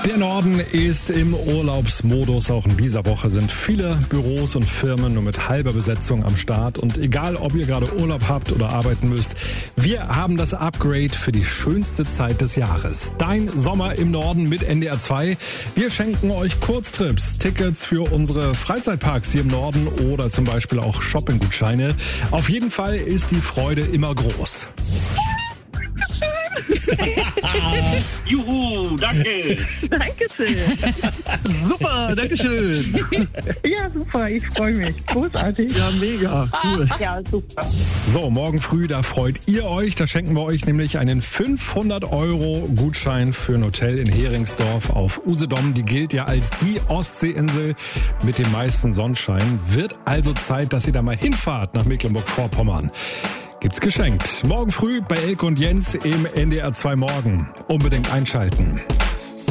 Der Norden ist im Urlaubsmodus. Auch in dieser Woche sind viele Büros und Firmen nur mit halber Besetzung am Start. Und egal, ob ihr gerade Urlaub habt oder arbeiten müsst, wir haben das Upgrade für die schönste Zeit des Jahres. Dein Sommer im Norden mit NDR 2. Wir schenken euch Kurztrips, Tickets für unsere Freizeitparks hier im Norden oder zum Beispiel auch Shoppinggutscheine. Auf jeden Fall ist die Freude immer groß. Juhu, danke. Dankeschön. Super, dankeschön. Ja, super, ich freue mich. Großartig. Ja, mega, cool. Ja, super. So, morgen früh, da freut ihr euch. Da schenken wir euch nämlich einen 500-Euro-Gutschein für ein Hotel in Heringsdorf auf Usedom. Die gilt ja als die Ostseeinsel mit dem meisten Sonnenschein. Wird also Zeit, dass ihr da mal hinfahrt nach Mecklenburg-Vorpommern. Gibt's geschenkt. Morgen früh bei Elke und Jens im NDR 2 Morgen. Unbedingt einschalten.